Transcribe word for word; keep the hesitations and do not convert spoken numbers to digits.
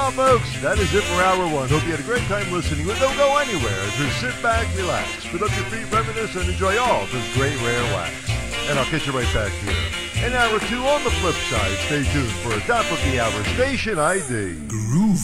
Well, folks, that is it for hour one. Hope you had a great time listening. But don't go anywhere. Just sit back, relax, put up your feet, reminisce, and enjoy all this great rare wax. And I'll catch you right back here. In hour two on the flip side, stay tuned for a top of the hour station I D.